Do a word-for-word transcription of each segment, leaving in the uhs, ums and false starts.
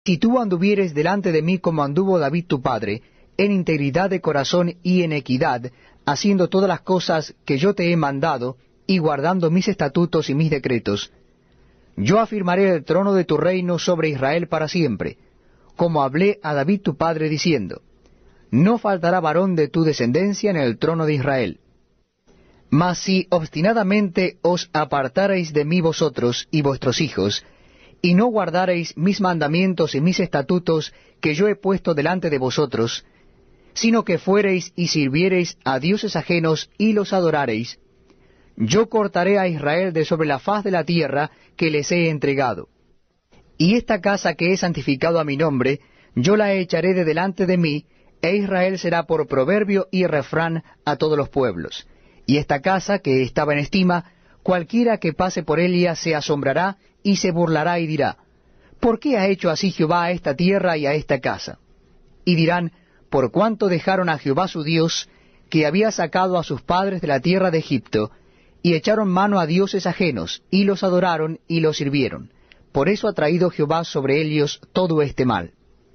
Si tú anduvieres delante de mí como anduvo David tu padre, en integridad de corazón y en equidad, haciendo todas las cosas que yo te he mandado, y guardando mis estatutos y mis decretos, yo afirmaré el trono de tu reino sobre Israel para siempre, como hablé a David tu padre diciendo, no faltará varón de tu descendencia en el trono de Israel. Mas si obstinadamente os apartareis de mí vosotros y vuestros hijos, y no guardareis mis mandamientos y mis estatutos que yo he puesto delante de vosotros, sino que fuereis y sirviereis a dioses ajenos y los adorareis, yo cortaré a Israel de sobre la faz de la tierra que les he entregado. Y esta casa que he santificado a mi nombre, yo la echaré de delante de mí, e Israel será por proverbio y refrán a todos los pueblos. Y esta casa que estaba en estima, cualquiera que pase por ella se asombrará y se burlará y dirá, ¿por qué ha hecho así Jehová a esta tierra y a esta casa? Y dirán, por cuanto dejaron a Jehová su Dios, que había sacado a sus padres de la tierra de Egipto, y echaron mano a dioses ajenos, y los adoraron y los sirvieron. Por eso ha traído Jehová sobre ellos todo este mal.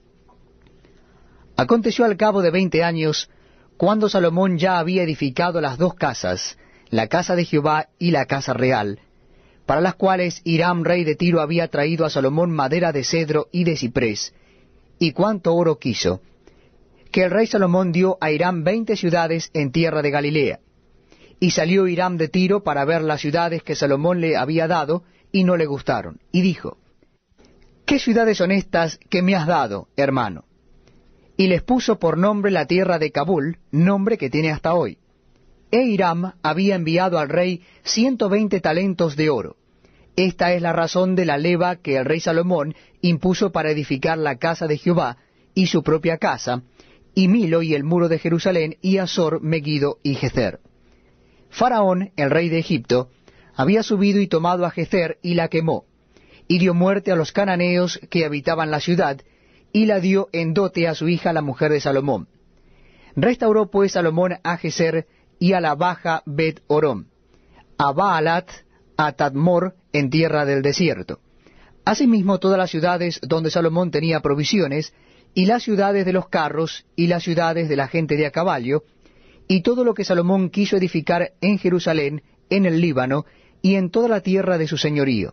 Aconteció al cabo de veinte años, cuando Salomón ya había edificado las dos casas, la casa de Jehová y la casa real, para las cuales Hiram rey de Tiro había traído a Salomón madera de cedro y de ciprés, y cuánto oro quiso, que el rey Salomón dio a Hiram veinte ciudades en tierra de Galilea. Y salió Hiram de Tiro para ver las ciudades que Salomón le había dado, y no le gustaron. Y dijo, ¿qué ciudades son estas que me has dado, hermano? Y les puso por nombre la tierra de Cabul, nombre que tiene hasta hoy. E Hiram había enviado al rey ciento veinte talentos de oro. Esta es la razón de la leva que el rey Salomón impuso para edificar la casa de Jehová, y su propia casa, y Milo y el muro de Jerusalén, y Azor, Megiddo y Gezer. Faraón, el rey de Egipto, había subido y tomado a Gezer y la quemó, y dio muerte a los cananeos que habitaban la ciudad, y la dio en dote a su hija la mujer de Salomón. Restauró pues Salomón a Gezer y a la baja Bet Horom, a Baalat, a Tadmor en tierra del desierto. Asimismo todas las ciudades donde Salomón tenía provisiones, y las ciudades de los carros, y las ciudades de la gente de a caballo, y todo lo que Salomón quiso edificar en Jerusalén, en el Líbano, y en toda la tierra de su señorío.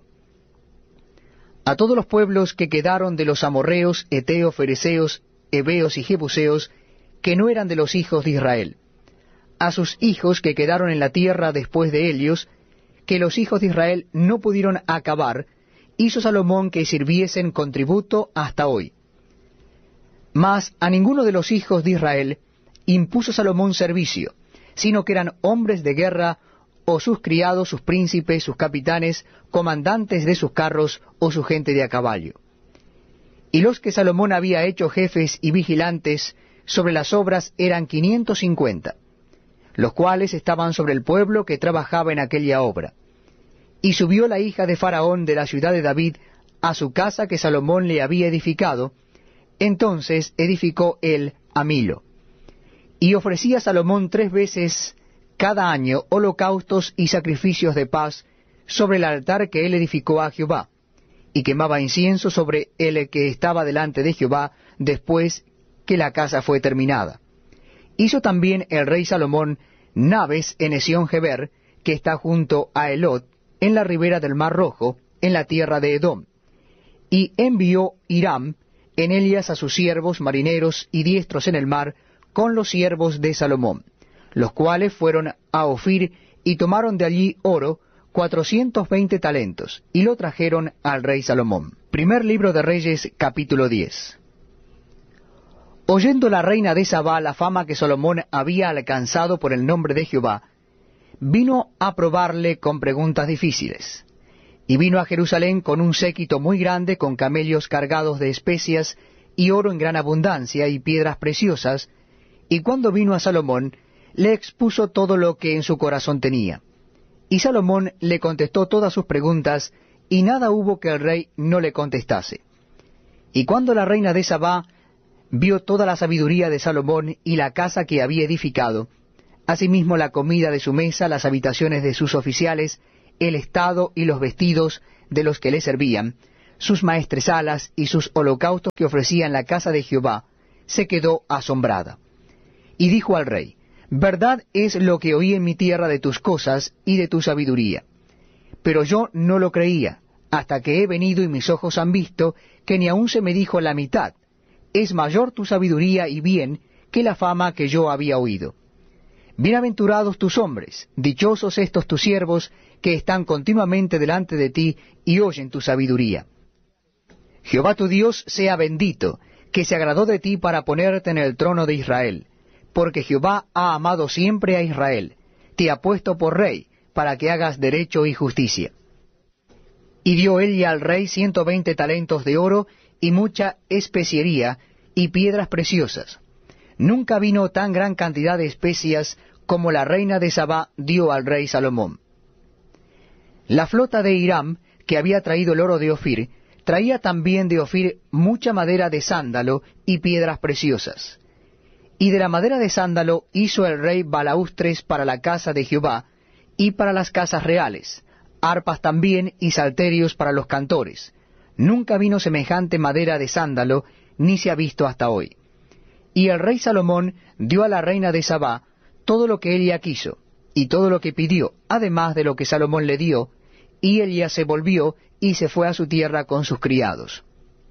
A todos los pueblos que quedaron de los amorreos, eteos, fereceos, heveos y jebuseos, que no eran de los hijos de Israel. A sus hijos que quedaron en la tierra después de ellos, que los hijos de Israel no pudieron acabar, hizo Salomón que sirviesen con tributo hasta hoy. Mas a ninguno de los hijos de Israel impuso Salomón servicio, sino que eran hombres de guerra, o sus criados, sus príncipes, sus capitanes, comandantes de sus carros, o su gente de a caballo. Y los que Salomón había hecho jefes y vigilantes sobre las obras eran quinientos cincuenta, los cuales estaban sobre el pueblo que trabajaba en aquella obra. Y subió la hija de Faraón de la ciudad de David a su casa que Salomón le había edificado, entonces edificó él a Milo. Y ofrecía Salomón tres veces cada año holocaustos y sacrificios de paz sobre el altar que él edificó a Jehová, y quemaba incienso sobre el que estaba delante de Jehová después que la casa fue terminada. Hizo también el rey Salomón naves en Esión-Geber, que está junto a Elot, en la ribera del Mar Rojo, en la tierra de Edom. Y envió Hiram en ellas a sus siervos marineros y diestros en el mar, con los siervos de Salomón, los cuales fueron a Ofir y tomaron de allí oro, cuatrocientos veinte talentos, y lo trajeron al rey Salomón. Primer libro de Reyes, capítulo diez. Oyendo la reina de Sabá la fama que Salomón había alcanzado por el nombre de Jehová, vino a probarle con preguntas difíciles. Y vino a Jerusalén con un séquito muy grande, con camellos cargados de especias, y oro en gran abundancia, y piedras preciosas, y cuando vino a Salomón, le expuso todo lo que en su corazón tenía. Y Salomón le contestó todas sus preguntas, y nada hubo que el rey no le contestase. Y cuando la reina de Sabá vio toda la sabiduría de Salomón y la casa que había edificado, asimismo la comida de su mesa, las habitaciones de sus oficiales, el estado y los vestidos de los que le servían, sus maestresalas y sus holocaustos que ofrecía en la casa de Jehová, se quedó asombrada. Y dijo al rey, verdad es lo que oí en mi tierra de tus cosas y de tu sabiduría. Pero yo no lo creía, hasta que he venido y mis ojos han visto que ni aun se me dijo la mitad. Es mayor tu sabiduría y bien que la fama que yo había oído. Bienaventurados tus hombres, dichosos estos tus siervos, que están continuamente delante de ti y oyen tu sabiduría. Jehová tu Dios sea bendito, que se agradó de ti para ponerte en el trono de Israel, porque Jehová ha amado siempre a Israel, te ha puesto por rey, para que hagas derecho y justicia. Y dio ella al rey ciento veinte talentos de oro, y mucha especiería, y piedras preciosas. Nunca vino tan gran cantidad de especias como la reina de Sabá dio al rey Salomón. La flota de Hiram, que había traído el oro de Ofir, traía también de Ofir mucha madera de sándalo y piedras preciosas. Y de la madera de sándalo hizo el rey balaustres para la casa de Jehová y para las casas reales, arpas también y salterios para los cantores. Nunca vino semejante madera de sándalo, ni se ha visto hasta hoy. Y el rey Salomón dio a la reina de Sabá todo lo que ella quiso, y todo lo que pidió, además de lo que Salomón le dio, y ella se volvió y se fue a su tierra con sus criados.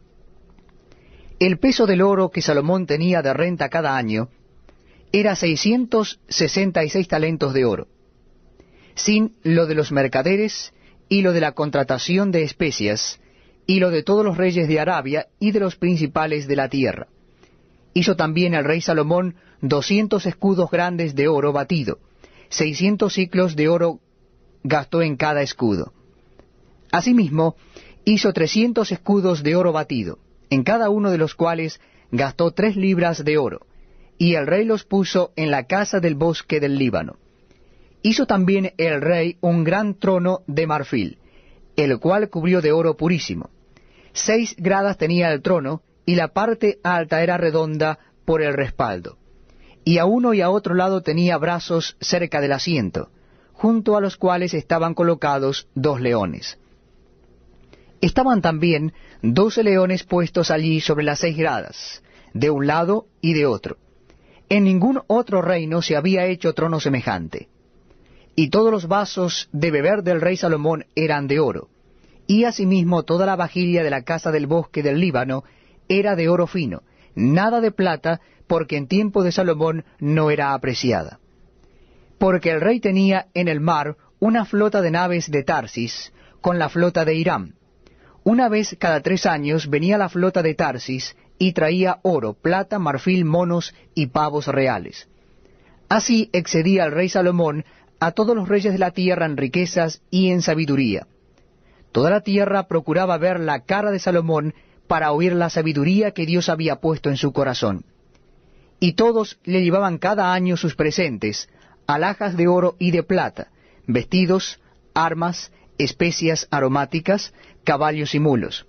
El peso del oro que Salomón tenía de renta cada año era seiscientos sesenta y seis talentos de oro, sin lo de los mercaderes, y lo de la contratación de especias, y lo de todos los reyes de Arabia y de los principales de la tierra. Hizo también el rey Salomón doscientos escudos grandes de oro batido, seiscientos siclos de oro gastó en cada escudo. Asimismo, hizo trescientos escudos de oro batido, en cada uno de los cuales gastó tres libras de oro, y el rey los puso en la casa del bosque del Líbano. Hizo también el rey un gran trono de marfil, el cual cubrió de oro purísimo. Seis gradas tenía el trono, y la parte alta era redonda por el respaldo. Y a uno y a otro lado tenía brazos cerca del asiento, junto a los cuales estaban colocados dos leones. Estaban también doce leones puestos allí sobre las seis gradas, de un lado y de otro. En ningún otro reino se había hecho trono semejante. Y todos los vasos de beber del rey Salomón eran de oro, y asimismo toda la vajilla de la casa del bosque del Líbano era de oro fino, nada de plata, porque en tiempo de Salomón no era apreciada. Porque el rey tenía en el mar una flota de naves de Tarsis, con la flota de Hiram. Una vez cada tres años venía la flota de Tarsis, y traía oro, plata, marfil, monos y pavos reales. Así excedía el rey Salomón a todos los reyes de la tierra en riquezas y en sabiduría. Toda la tierra procuraba ver la cara de Salomón, para oír la sabiduría que Dios había puesto en su corazón. Y todos le llevaban cada año sus presentes, alhajas de oro y de plata, vestidos, armas, especias aromáticas, caballos y mulos.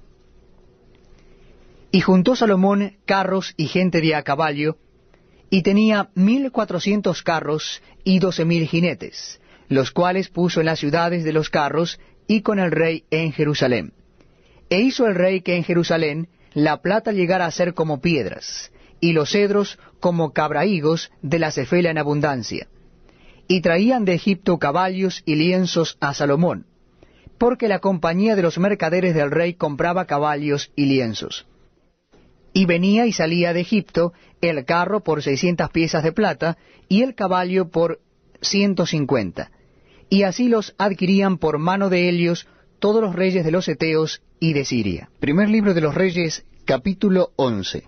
Y juntó Salomón carros y gente de a caballo, y tenía mil cuatrocientos carros y doce mil jinetes, los cuales puso en las ciudades de los carros y con el rey en Jerusalén. E hizo el rey que en Jerusalén la plata llegara a ser como piedras, y los cedros como cabrahigos de la cefela en abundancia. Y traían de Egipto caballos y lienzos a Salomón, porque la compañía de los mercaderes del rey compraba caballos y lienzos. Y venía y salía de Egipto el carro por seiscientas piezas de plata, y el caballo por ciento cincuenta. Y así los adquirían por mano de ellos todos los reyes de los heteos y de Siria. Primer libro de los Reyes, capítulo once.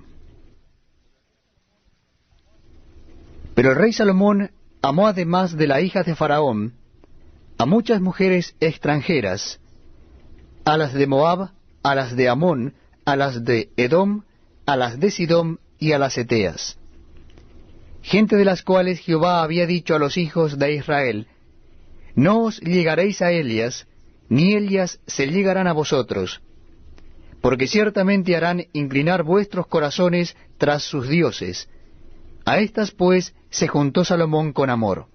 Pero el rey Salomón amó además de las hijas de Faraón a muchas mujeres extranjeras, a las de Moab, a las de Amón, a las de Edom, a las de Sidón y a las heteas, gente de las cuales Jehová había dicho a los hijos de Israel, no os llegaréis a ellas, ni ellas se llegarán a vosotros, porque ciertamente harán inclinar vuestros corazones tras sus dioses. A estas pues se juntó Salomón con amor.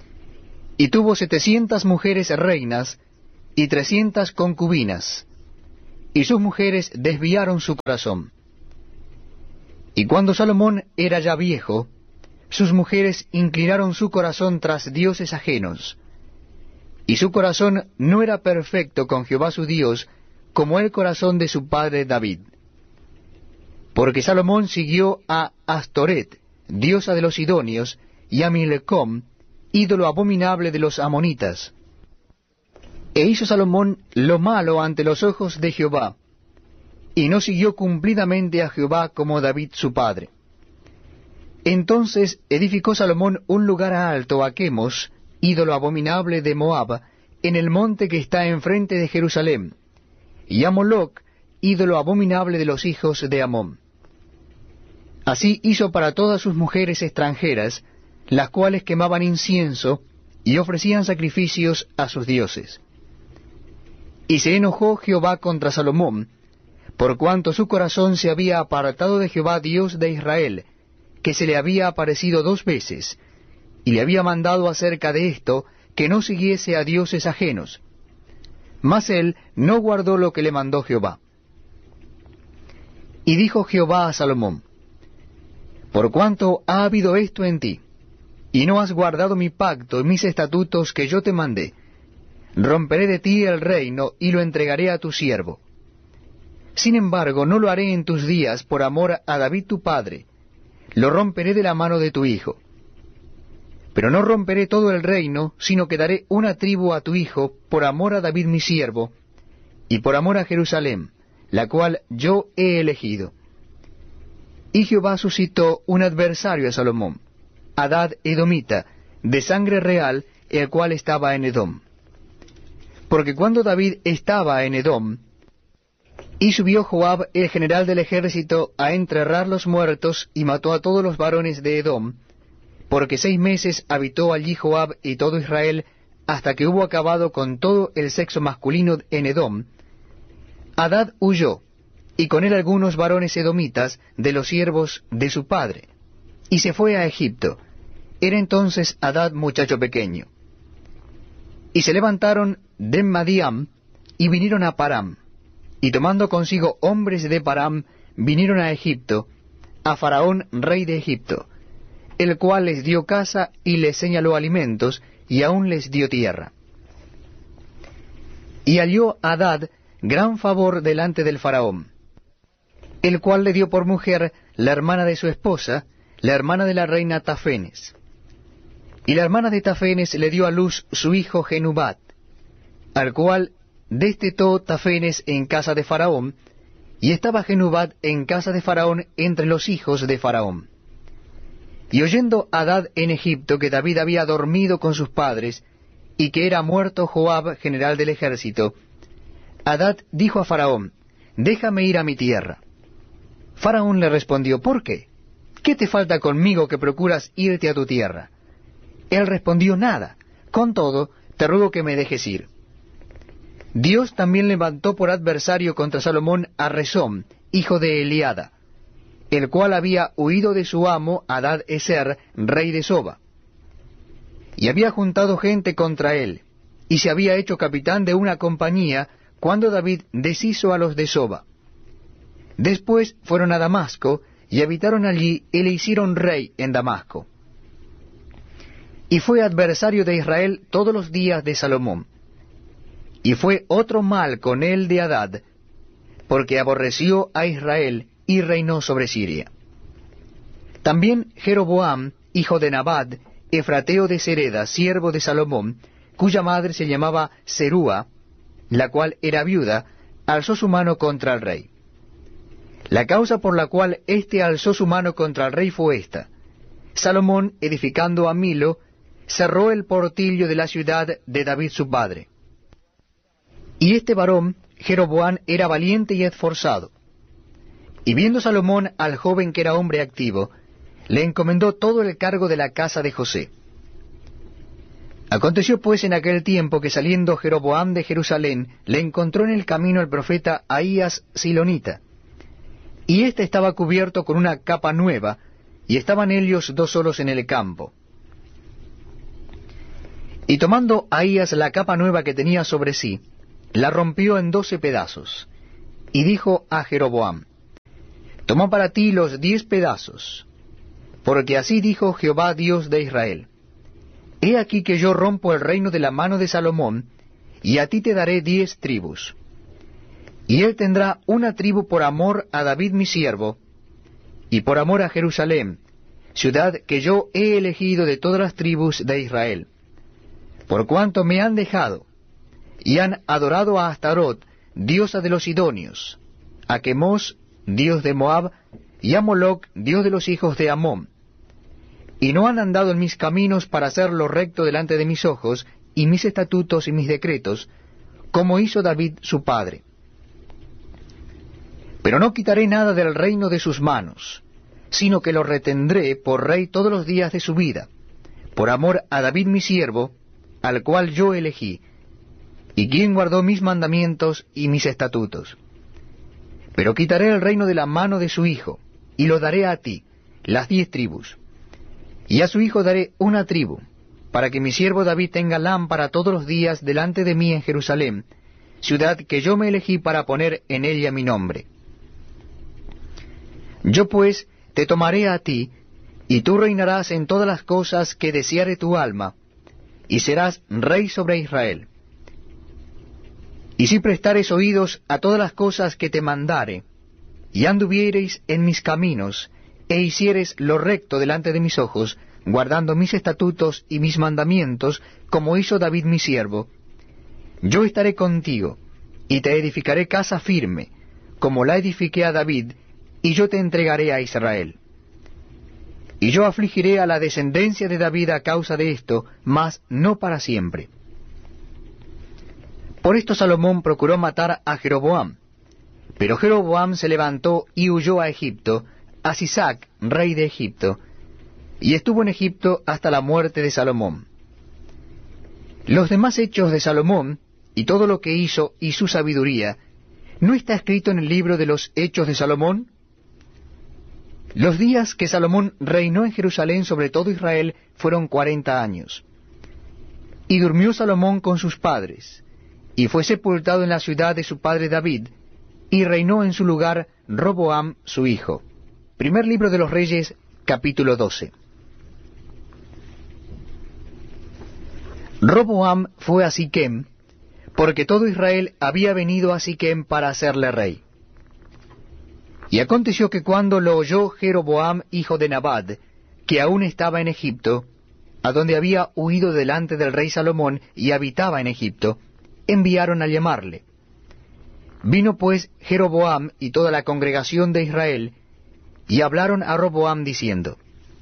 Y tuvo setecientas mujeres reinas y trescientas concubinas, y sus mujeres desviaron su corazón. Y cuando Salomón era ya viejo, sus mujeres inclinaron su corazón tras dioses ajenos, y su corazón no era perfecto con Jehová su Dios, como el corazón de su padre David. Porque Salomón siguió a Astoret, diosa de los sidonios, y a Milcom, ídolo abominable de los amonitas. E hizo Salomón lo malo ante los ojos de Jehová, y no siguió cumplidamente a Jehová como David su padre. Entonces edificó Salomón un lugar alto a Quemos, ídolo abominable de Moab, en el monte que está enfrente de Jerusalén, y a Moloc, ídolo abominable de los hijos de Amón. Así hizo para todas sus mujeres extranjeras, las cuales quemaban incienso y ofrecían sacrificios a sus dioses. Y se enojó Jehová contra Salomón, por cuanto su corazón se había apartado de Jehová Dios de Israel, que se le había aparecido dos veces, y le había mandado acerca de esto, que no siguiese a dioses ajenos. Mas él no guardó lo que le mandó Jehová. Y dijo Jehová a Salomón: Por cuanto ha habido esto en ti, y no has guardado mi pacto y mis estatutos que yo te mandé, romperé de ti el reino y lo entregaré a tu siervo. Sin embargo, no lo haré en tus días por amor a David tu padre, lo romperé de la mano de tu hijo. Pero no romperé todo el reino, sino que daré una tribu a tu hijo por amor a David mi siervo, y por amor a Jerusalén, la cual yo he elegido. Y Jehová suscitó un adversario a Salomón, Hadad edomita, de sangre real, el cual estaba en Edom. Porque cuando David estaba en Edom, y subió Joab, el general del ejército, a enterrar los muertos, y mató a todos los varones de Edom, porque seis meses habitó allí Joab y todo Israel, hasta que hubo acabado con todo el sexo masculino en Edom, Hadad huyó, y con él algunos varones edomitas de los siervos de su padre, y se fue a Egipto. Era entonces Hadad muchacho pequeño. Y se levantaron de Madiam, y vinieron a Param, y tomando consigo hombres de Param, vinieron a Egipto, a Faraón rey de Egipto, el cual les dio casa y les señaló alimentos, y aun les dio tierra. Y halló Hadad gran favor delante del Faraón, el cual le dio por mujer la hermana de su esposa, la hermana de la reina Tafenes. Y la hermana de Tafenes le dio a luz su hijo Genubat, al cual destetó Tafenes en casa de Faraón, y estaba Genubat en casa de Faraón entre los hijos de Faraón. Y oyendo Hadad en Egipto que David había dormido con sus padres, y que era muerto Joab, general del ejército, Hadad dijo a Faraón: Déjame ir a mi tierra. Faraón le respondió: ¿Por qué? ¿Qué te falta conmigo que procuras irte a tu tierra? Él respondió: Nada, con todo, te ruego que me dejes ir. Dios también levantó por adversario contra Salomón a Rezón, hijo de Eliada, el cual había huido de su amo Hadad Ezer, rey de Soba. Y había juntado gente contra él, y se había hecho capitán de una compañía, cuando David deshizo a los de Soba. Después fueron a Damasco, y habitaron allí, y le hicieron rey en Damasco. Y fue adversario de Israel todos los días de Salomón. Y fue otro mal con él de Hadad, porque aborreció a Israel, y reinó sobre Siria. También Jeroboam, hijo de Nabat, efrateo de Sereda, siervo de Salomón, cuya madre se llamaba Serúa, la cual era viuda, alzó su mano contra el rey. La causa por la cual éste alzó su mano contra el rey fue esta: Salomón, edificando a Milo, cerró el portillo de la ciudad de David su padre. Y este varón, Jeroboam, era valiente y esforzado. Y viendo Salomón al joven que era hombre activo, le encomendó todo el cargo de la casa de José. Aconteció pues en aquel tiempo que saliendo Jeroboam de Jerusalén, le encontró en el camino el profeta Ahías Silonita, y éste estaba cubierto con una capa nueva, y estaban ellos dos solos en el campo. Y tomando Ahías la capa nueva que tenía sobre sí, la rompió en doce pedazos, y dijo a Jeroboam: Toma para ti los diez pedazos, porque así dijo Jehová Dios de Israel: He aquí que yo rompo el reino de la mano de Salomón, y a ti te daré diez tribus. Y él tendrá una tribu por amor a David mi siervo, y por amor a Jerusalén, ciudad que yo he elegido de todas las tribus de Israel. Por cuanto me han dejado, y han adorado a Astarot, diosa de los sidonios, a Quemos, dios de Moab, y a Moloc, dios de los hijos de Amón, y no han andado en mis caminos para hacer lo recto delante de mis ojos, y mis estatutos y mis decretos, como hizo David su padre. Pero no quitaré nada del reino de sus manos, sino que lo retendré por rey todos los días de su vida, por amor a David mi siervo, al cual yo elegí, y quien guardó mis mandamientos y mis estatutos. Pero quitaré el reino de la mano de su hijo, y lo daré a ti, las diez tribus. Y a su hijo daré una tribu, para que mi siervo David tenga lámpara todos los días delante de mí en Jerusalén, ciudad que yo me elegí para poner en ella mi nombre. Yo pues te tomaré a ti, y tú reinarás en todas las cosas que deseare tu alma, y serás rey sobre Israel. Y si prestares oídos a todas las cosas que te mandare, y anduviereis en mis caminos, e hiciereis lo recto delante de mis ojos, guardando mis estatutos y mis mandamientos, como hizo David mi siervo, yo estaré contigo, y te edificaré casa firme, como la edifiqué a David, y yo te entregaré a Israel. Y yo afligiré a la descendencia de David a causa de esto, mas no para siempre. Por esto Salomón procuró matar a Jeroboam, pero Jeroboam se levantó y huyó a Egipto, a Sisac, rey de Egipto, y estuvo en Egipto hasta la muerte de Salomón. Los demás hechos de Salomón, y todo lo que hizo, y su sabiduría, ¿no está escrito en el libro de los hechos de Salomón? Los días que Salomón reinó en Jerusalén sobre todo Israel fueron cuarenta años. Y durmió Salomón con sus padres, y fue sepultado en la ciudad de su padre David, y reinó en su lugar Roboam su hijo. Primer libro de los Reyes, capítulo doce. Roboam fue a Siquem, porque todo Israel había venido a Siquem para hacerle rey. Y aconteció que cuando lo oyó Jeroboam hijo de Nabat, que aún estaba en Egipto, a donde había huido delante del rey Salomón y habitaba en Egipto, enviaron a llamarle. Vino pues Jeroboam y toda la congregación de Israel, y hablaron a Roboam diciendo: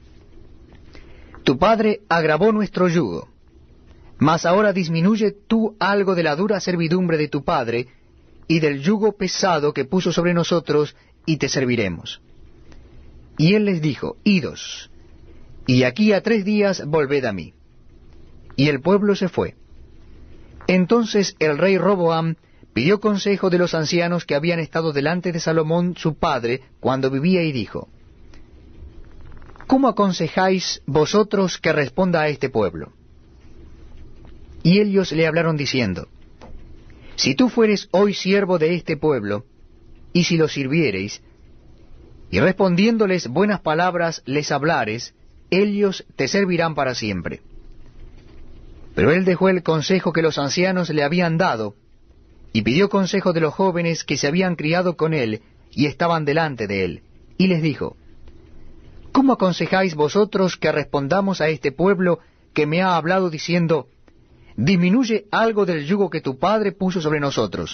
Tu padre agravó nuestro yugo, mas ahora disminuye tú algo de la dura servidumbre de tu padre, y del yugo pesado que puso sobre nosotros, y te serviremos. Y él les dijo: Idos, y aquí a tres días volved a mí. Y el pueblo se fue. Entonces el rey Roboam pidió consejo de los ancianos que habían estado delante de Salomón su padre cuando vivía, y dijo: ¿Cómo aconsejáis vosotros que responda a este pueblo? Y ellos le hablaron diciendo: Si tú fueres hoy siervo de este pueblo, y si los sirviereis, y respondiéndoles buenas palabras les hablares, ellos te servirán para siempre. Pero él dejó el consejo que los ancianos le habían dado, y pidió consejo de los jóvenes que se habían criado con él, y estaban delante de él, y les dijo: ¿Cómo aconsejáis vosotros que respondamos a este pueblo que me ha hablado diciendo: Disminuye algo del yugo que tu padre puso sobre nosotros?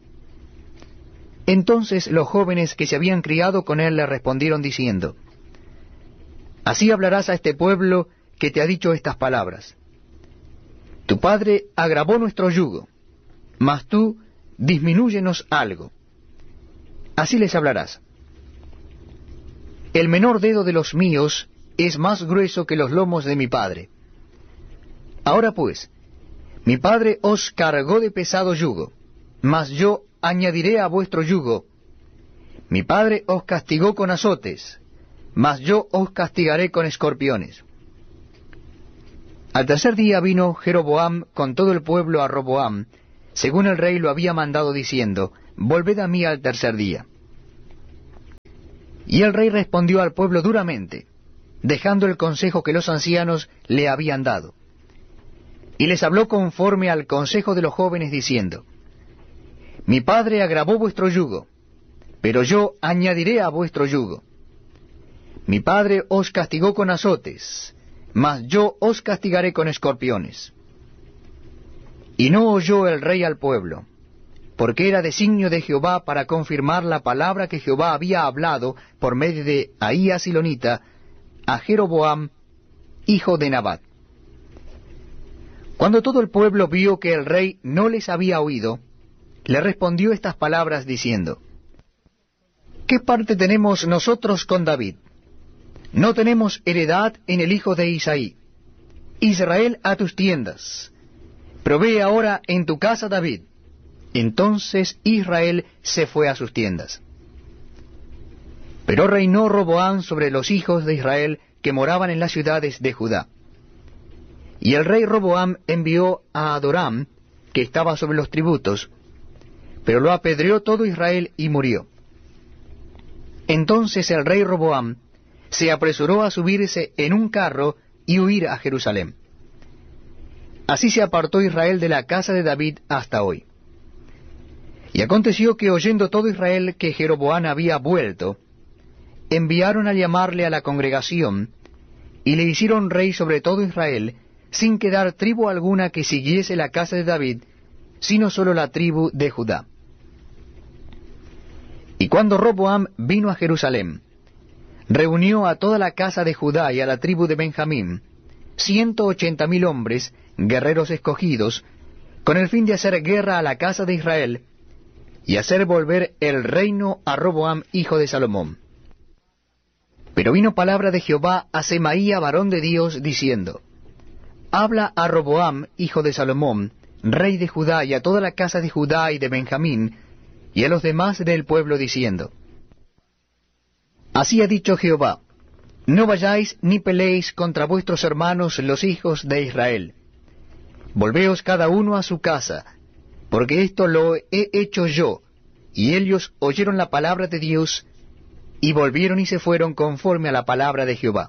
Entonces los jóvenes que se habían criado con él le respondieron diciendo: Así hablarás a este pueblo que te ha dicho estas palabras: Tu padre agravó nuestro yugo, mas tú disminúyenos algo. Así les hablarás: El menor dedo de los míos es más grueso que los lomos de mi padre. Ahora pues, mi padre os cargó de pesado yugo, mas yo añadiré a vuestro yugo. Mi padre os castigó con azotes, mas yo os castigaré con escorpiones. Al tercer día vino Jeroboam con todo el pueblo a Roboam, según el rey lo había mandado, diciendo: volved a mí al tercer día. Y el rey respondió al pueblo duramente, dejando el consejo que los ancianos le habían dado. Y les habló conforme al consejo de los jóvenes, diciendo, mi padre agravó vuestro yugo, pero yo añadiré a vuestro yugo. Mi padre os castigó con azotes, mas yo os castigaré con escorpiones. Y no oyó el rey al pueblo, porque era designio de Jehová para confirmar la palabra que Jehová había hablado por medio de Ahías Silonita a Jeroboam, hijo de Nabat. Cuando todo el pueblo vio que el rey no les había oído, le respondió estas palabras diciendo, ¿qué parte tenemos nosotros con David? No tenemos heredad en el hijo de Isaí. Israel, a tus tiendas. Provee ahora en tu casa David. Entonces Israel se fue a sus tiendas. Pero reinó Roboam sobre los hijos de Israel que moraban en las ciudades de Judá. Y el rey Roboam envió a Adoram, que estaba sobre los tributos, pero lo apedreó todo Israel y murió. Entonces el rey Roboam se apresuró a subirse en un carro y huir a Jerusalén. Así se apartó Israel de la casa de David hasta hoy. Y aconteció que oyendo todo Israel que Jeroboam había vuelto, enviaron a llamarle a la congregación, y le hicieron rey sobre todo Israel, sin quedar tribu alguna que siguiese la casa de David, sino sólo la tribu de Judá. Y cuando Roboam vino a Jerusalén, reunió a toda la casa de Judá y a la tribu de Benjamín, ciento ochenta mil hombres, guerreros escogidos, con el fin de hacer guerra a la casa de Israel, y hacer volver el reino a Roboam, hijo de Salomón. Pero vino palabra de Jehová a Semaía, varón de Dios, diciendo, habla a Roboam, hijo de Salomón, rey de Judá, y a toda la casa de Judá y de Benjamín, y a los demás del pueblo, diciendo, así ha dicho Jehová, no vayáis ni peleéis contra vuestros hermanos los hijos de Israel. Volveos cada uno a su casa, porque esto lo he hecho yo. Y ellos oyeron la palabra de Dios, y volvieron y se fueron conforme a la palabra de Jehová.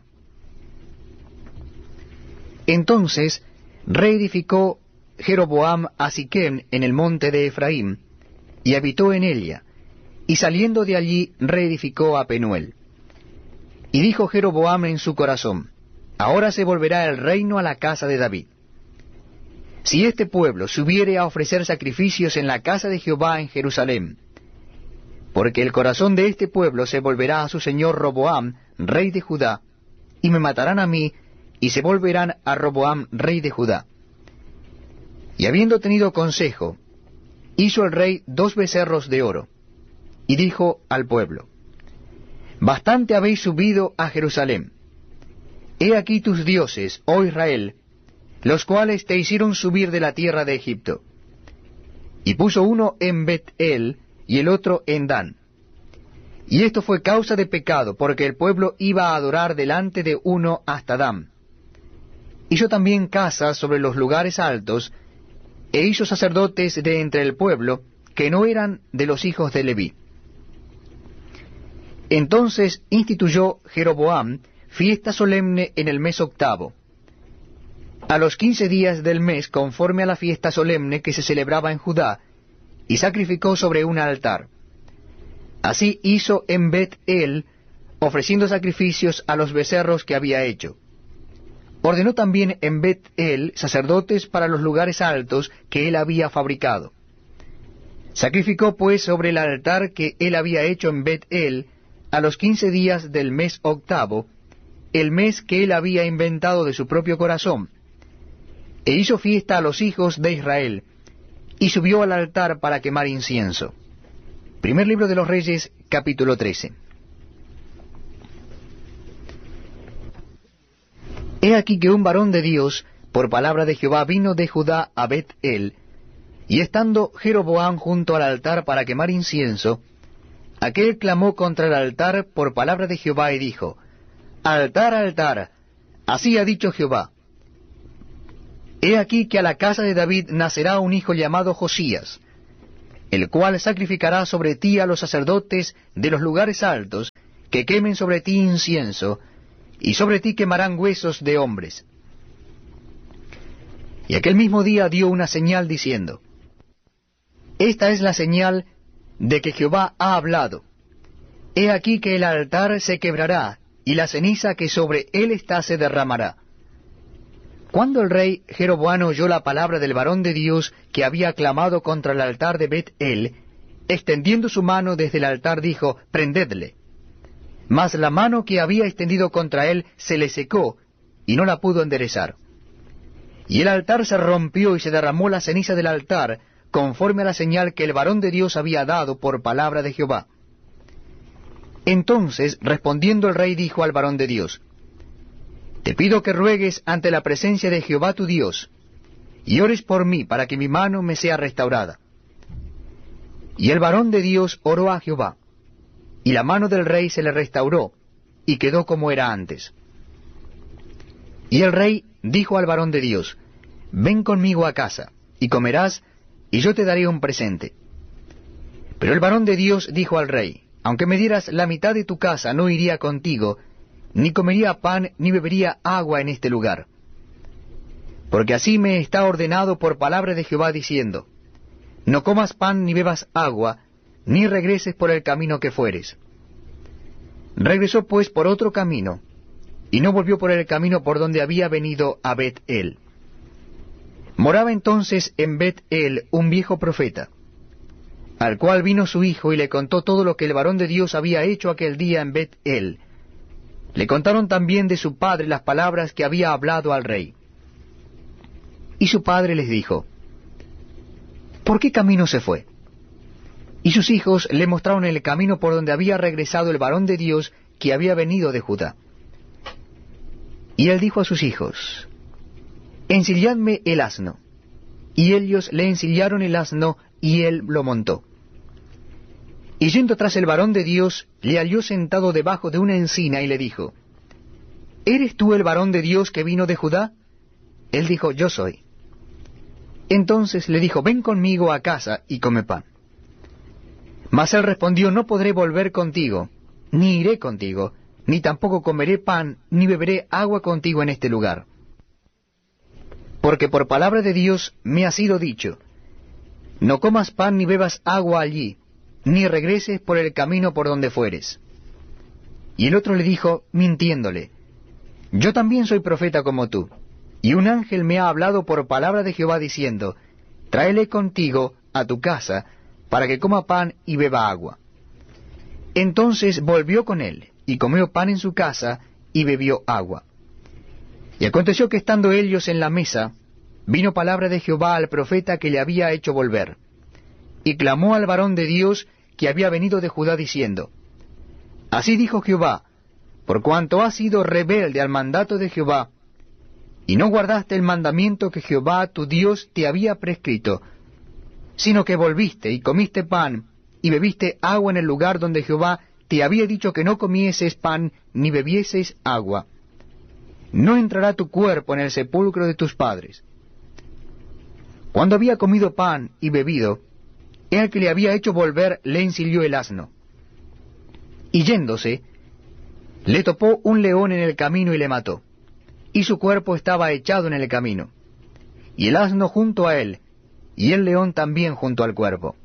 Entonces reedificó Jeroboam a Siquem en el monte de Efraín, y habitó en ella, y saliendo de allí reedificó a Penuel. Y dijo Jeroboam en su corazón, ahora se volverá el reino a la casa de David. Si este pueblo subiere a ofrecer sacrificios en la casa de Jehová en Jerusalén, porque el corazón de este pueblo se volverá a su señor Roboam, rey de Judá, y me matarán a mí, y se volverán a Roboam, rey de Judá. Y habiendo tenido consejo, hizo el rey dos becerros de oro, y dijo al pueblo, bastante habéis subido a Jerusalén. He aquí tus dioses, oh Israel, los cuales te hicieron subir de la tierra de Egipto. Y puso uno en Bet-el, y el otro en Dan. Y esto fue causa de pecado, porque el pueblo iba a adorar delante de uno hasta Dan. Hizo también casas sobre los lugares altos, e hizo sacerdotes de entre el pueblo, que no eran de los hijos de Leví. Entonces instituyó Jeroboam fiesta solemne en el mes octavo, a los quince días del mes, conforme a la fiesta solemne que se celebraba en Judá, y sacrificó sobre un altar. Así hizo en Bet-el, ofreciendo sacrificios a los becerros que había hecho. Ordenó también en Bet-el sacerdotes para los lugares altos que él había fabricado. Sacrificó pues sobre el altar que él había hecho en Bet-el a los quince días del mes octavo, el mes que él había inventado de su propio corazón, e hizo fiesta a los hijos de Israel, y subió al altar para quemar incienso. Primer libro de los Reyes, capítulo trece. He aquí que un varón de Dios, por palabra de Jehová, vino de Judá a Bet-el, y estando Jeroboam junto al altar para quemar incienso, aquel clamó contra el altar por palabra de Jehová y dijo, altar, altar, así ha dicho Jehová, he aquí que a la casa de David nacerá un hijo llamado Josías, el cual sacrificará sobre ti a los sacerdotes de los lugares altos, que quemen sobre ti incienso, y sobre ti quemarán huesos de hombres. Y aquel mismo día dio una señal diciendo, Esta es la señal de que Jehová ha hablado. He aquí que el altar se quebrará, y la ceniza que sobre él está se derramará. Cuando el rey Jeroboam oyó la palabra del varón de Dios que había clamado contra el altar de Bet-el, extendiendo su mano desde el altar dijo, Prendedle. Mas la mano que había extendido contra él se le secó, y no la pudo enderezar. Y el altar se rompió y se derramó la ceniza del altar, conforme a la señal que el varón de Dios había dado por palabra de Jehová. Entonces, respondiendo el rey, dijo al varón de Dios, Te pido que ruegues ante la presencia de Jehová tu Dios, y ores por mí para que mi mano me sea restaurada. Y el varón de Dios oró a Jehová, y la mano del rey se le restauró, y quedó como era antes. Y el rey dijo al varón de Dios, Ven conmigo a casa, y comerás, y yo te daré un presente. Pero el varón de Dios dijo al rey, Aunque me dieras la mitad de tu casa, no iría contigo, ni comería pan, ni bebería agua en este lugar. Porque así me está ordenado por palabra de Jehová, diciendo, No comas pan ni bebas agua, ni regreses por el camino que fueres. Regresó pues por otro camino, y no volvió por el camino por donde había venido a Bet-el. Moraba entonces en Bet-el un viejo profeta, al cual vino su hijo y le contó todo lo que el varón de Dios había hecho aquel día en Bet-el. Le contaron también de su padre las palabras que había hablado al rey. Y su padre les dijo, ¿Por qué camino se fue? Y sus hijos le mostraron el camino por donde había regresado el varón de Dios que había venido de Judá. Y él dijo a sus hijos, Ensilladme el asno. Y ellos le ensillaron el asno, y él lo montó. Y yendo tras el varón de Dios, le halló sentado debajo de una encina, y le dijo, ¿Eres tú el varón de Dios que vino de Judá? Él dijo, Yo soy. Entonces le dijo, Ven conmigo a casa, y come pan. Mas él respondió, No podré volver contigo, ni iré contigo, ni tampoco comeré pan, ni beberé agua contigo en este lugar. Porque por palabra de Dios me ha sido dicho, No comas pan ni bebas agua allí, ni regreses por el camino por donde fueres. Y el otro le dijo, mintiéndole, Yo también soy profeta como tú, y un ángel me ha hablado por palabra de Jehová diciendo, Tráele contigo a tu casa, para que coma pan y beba agua. Entonces volvió con él, y comió pan en su casa, y bebió agua. Y aconteció que estando ellos en la mesa, vino palabra de Jehová al profeta que le había hecho volver, y clamó al varón de Dios que había venido de Judá diciendo, Así dijo Jehová, por cuanto has sido rebelde al mandato de Jehová, y no guardaste el mandamiento que Jehová tu Dios te había prescrito, sino que volviste y comiste pan, y bebiste agua en el lugar donde Jehová te había dicho que no comieses pan ni bebieses agua, no entrará tu cuerpo en el sepulcro de tus padres. Cuando había comido pan y bebido, el que le había hecho volver le ensilló el asno. Y yéndose, le topó un león en el camino y le mató, y su cuerpo estaba echado en el camino, y el asno junto a él, y el león también junto al cuerpo.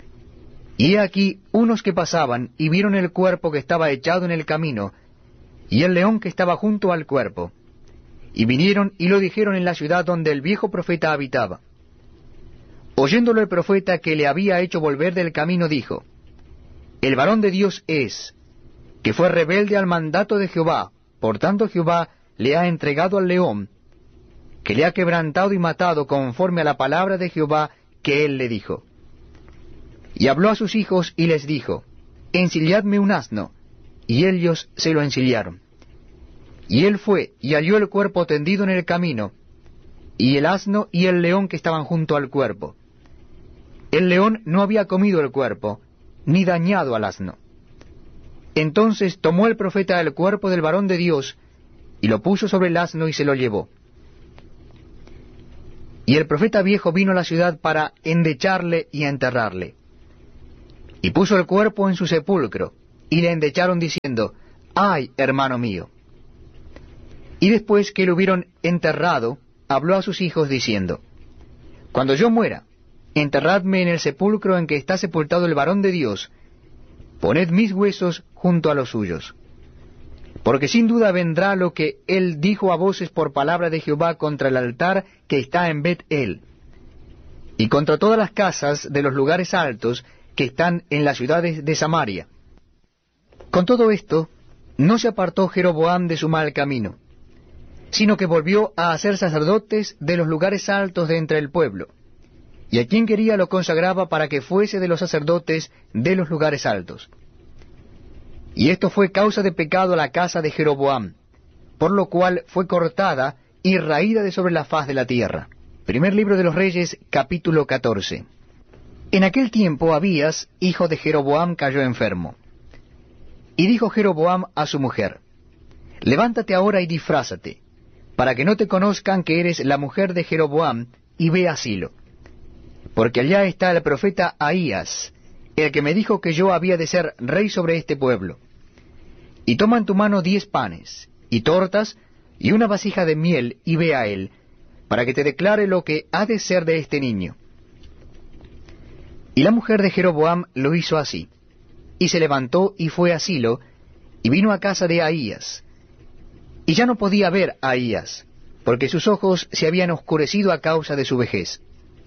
Y he aquí unos que pasaban y vieron el cuerpo que estaba echado en el camino, y el león que estaba junto al cuerpo, y vinieron y lo dijeron en la ciudad donde el viejo profeta habitaba. Oyéndolo el profeta que le había hecho volver del camino, dijo, El varón de Dios es, que fue rebelde al mandato de Jehová, por tanto Jehová le ha entregado al león, que le ha quebrantado y matado conforme a la palabra de Jehová que él le dijo. Y habló a sus hijos y les dijo, Ensilladme un asno, y ellos se lo ensillaron. Y él fue y halló el cuerpo tendido en el camino, y el asno y el león que estaban junto al cuerpo. El león no había comido el cuerpo, ni dañado al asno. Entonces tomó el profeta el cuerpo del varón de Dios, y lo puso sobre el asno y se lo llevó. Y el profeta viejo vino a la ciudad para endecharle y enterrarle. Y puso el cuerpo en su sepulcro, y le endecharon diciendo, ¡ay, hermano mío! Y después que lo hubieron enterrado, habló a sus hijos diciendo, cuando yo muera, enterradme en el sepulcro en que está sepultado el varón de Dios, poned mis huesos junto a los suyos. Porque sin duda vendrá lo que él dijo a voces por palabra de Jehová contra el altar que está en Bet-el, y contra todas las casas de los lugares altos que están en las ciudades de Samaria. Con todo esto, no se apartó Jeroboam de su mal camino, sino que volvió a hacer sacerdotes de los lugares altos de entre el pueblo, y a quien quería lo consagraba para que fuese de los sacerdotes de los lugares altos. Y esto fue causa de pecado a la casa de Jeroboam, por lo cual fue cortada y raída de sobre la faz de la tierra. Primer libro de los Reyes, capítulo catorce. En aquel tiempo Abías, hijo de Jeroboam, cayó enfermo. Y dijo Jeroboam a su mujer, levántate ahora y disfrázate, para que no te conozcan que eres la mujer de Jeroboam, y ve a Silo. Porque allá está el profeta Ahías, el que me dijo que yo había de ser rey sobre este pueblo. Y toma en tu mano diez panes, y tortas, y una vasija de miel, y ve a él, para que te declare lo que ha de ser de este niño. Y la mujer de Jeroboam lo hizo así, y se levantó y fue a Silo, y vino a casa de Ahías. Y ya no podía ver a Ahías, porque sus ojos se habían oscurecido a causa de su vejez.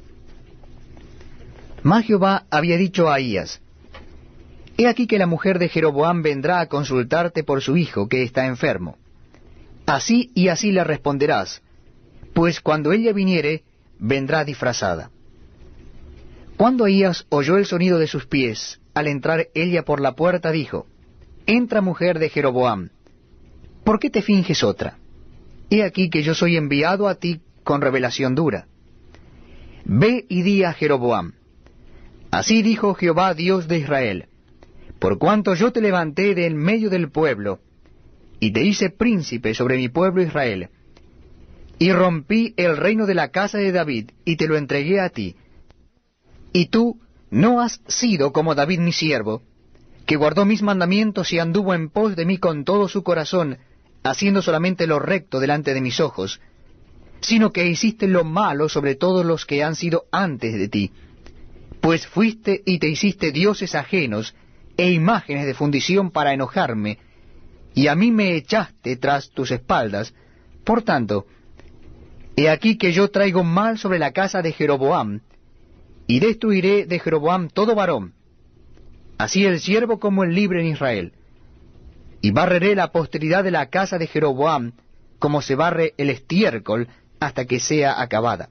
Mas Jehová había dicho a Ahías, he aquí que la mujer de Jeroboam vendrá a consultarte por su hijo que está enfermo. Así y así le responderás, pues cuando ella viniere, vendrá disfrazada. Cuando Ahías oyó el sonido de sus pies, al entrar ella por la puerta, dijo, entra, mujer de Jeroboam, ¿por qué te finges otra? He aquí que yo soy enviado a ti con revelación dura. Ve y di a Jeroboam, así dijo Jehová Dios de Israel, por cuanto yo te levanté de en medio del pueblo, y te hice príncipe sobre mi pueblo Israel, y rompí el reino de la casa de David, y te lo entregué a ti, y tú no has sido como David mi siervo, que guardó mis mandamientos y anduvo en pos de mí con todo su corazón, haciendo solamente lo recto delante de mis ojos, sino que hiciste lo malo sobre todos los que han sido antes de ti, pues fuiste y te hiciste dioses ajenos e imágenes de fundición para enojarme, y a mí me echaste tras tus espaldas. Por tanto, he aquí que yo traigo mal sobre la casa de Jeroboam, y destruiré de Jeroboam todo varón, así el siervo como el libre en Israel, y barreré la posteridad de la casa de Jeroboam, como se barre el estiércol hasta que sea acabada.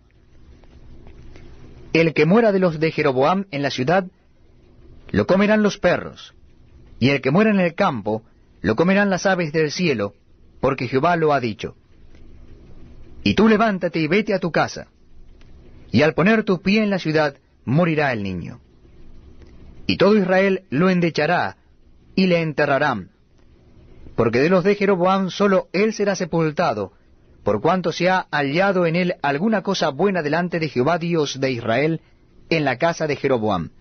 El que muera de los de Jeroboam en la ciudad, lo comerán los perros, y el que muera en el campo, lo comerán las aves del cielo, porque Jehová lo ha dicho. Y tú levántate y vete a tu casa, y al poner tu pie en la ciudad, morirá el niño. Y todo Israel lo endechará, y le enterrarán, porque de los de Jeroboam solo él será sepultado, por cuanto se ha hallado en él alguna cosa buena delante de Jehová Dios de Israel, en la casa de Jeroboam.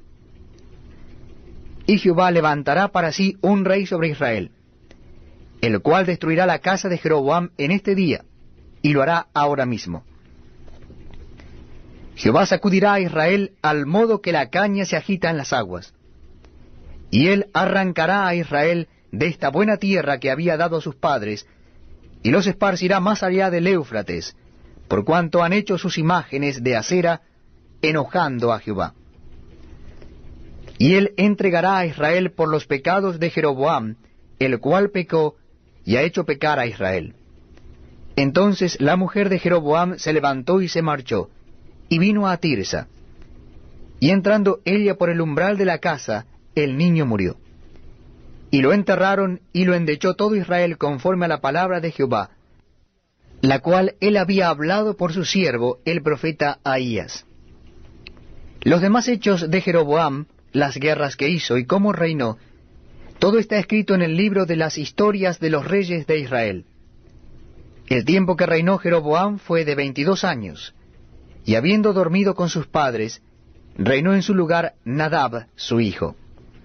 Y Jehová levantará para sí un rey sobre Israel, el cual destruirá la casa de Jeroboam en este día, y lo hará ahora mismo. Jehová sacudirá a Israel al modo que la caña se agita en las aguas, y él arrancará a Israel de esta buena tierra que había dado a sus padres, y los esparcirá más allá del Éufrates, por cuanto han hecho sus imágenes de acera, enojando a Jehová. Y él entregará a Israel por los pecados de Jeroboam, el cual pecó y ha hecho pecar a Israel. Entonces la mujer de Jeroboam se levantó y se marchó, y vino a Tirsa. Y entrando ella por el umbral de la casa, el niño murió. Y lo enterraron, y lo endechó todo Israel conforme a la palabra de Jehová, la cual él había hablado por su siervo, el profeta Ahías. Los demás hechos de Jeroboam, las guerras que hizo y cómo reinó, todo está escrito en el libro de las historias de los reyes de Israel. El tiempo que reinó Jeroboam fue de veintidós años, y habiendo dormido con sus padres, reinó en su lugar Nadab su hijo.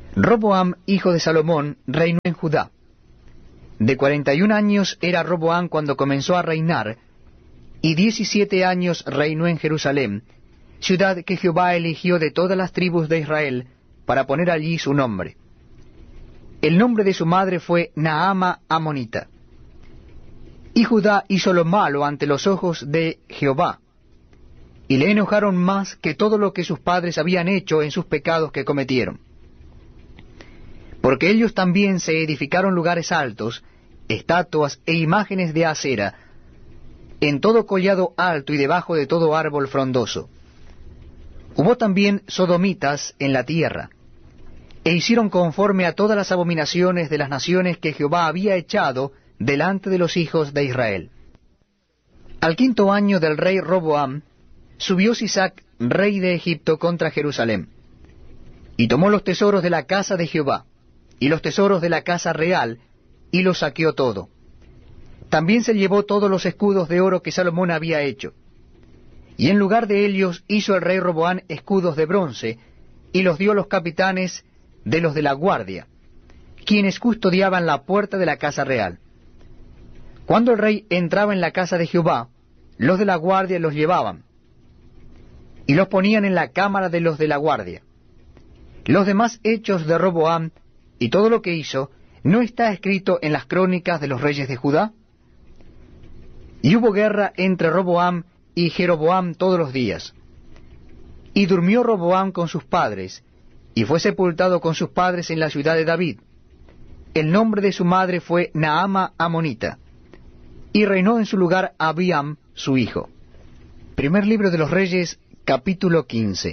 Roboam, hijo de Salomón, reinó en Judá. De cuarenta y un años era Roboam cuando comenzó a reinar, y diecisiete años reinó en Jerusalén, ciudad que Jehová eligió de todas las tribus de Israel, para poner allí su nombre. El nombre de su madre fue Naama Amonita. Y Judá hizo lo malo ante los ojos de Jehová, y le enojaron más que todo lo que sus padres habían hecho en sus pecados que cometieron. Porque ellos también se edificaron lugares altos, estatuas e imágenes de acera, en todo collado alto y debajo de todo árbol frondoso. Hubo también sodomitas en la tierra, e hicieron conforme a todas las abominaciones de las naciones que Jehová había echado delante de los hijos de Israel. Al quinto año del rey Roboam, subió Sisac, rey de Egipto, contra Jerusalén, y tomó los tesoros de la casa de Jehová, y los tesoros de la casa real, y los saqueó todo. También se llevó todos los escudos de oro que Salomón había hecho. Y en lugar de ellos hizo el rey Roboam escudos de bronce, y los dio a los capitanes de los de la guardia, quienes custodiaban la puerta de la casa real. Cuando el rey entraba en la casa de Jehová, los de la guardia los llevaban, y los ponían en la cámara de los de la guardia. Los demás hechos de Roboam, y todo lo que hizo, ¿no está escrito en las crónicas de los reyes de Judá? Y hubo guerra entre Roboam y Jeroboam todos los días. Y durmió Roboam con sus padres, y fue sepultado con sus padres en la ciudad de David. El nombre de su madre fue Naama Amonita, y reinó en su lugar Abiam, su hijo. Primer libro de los Reyes, capítulo quince.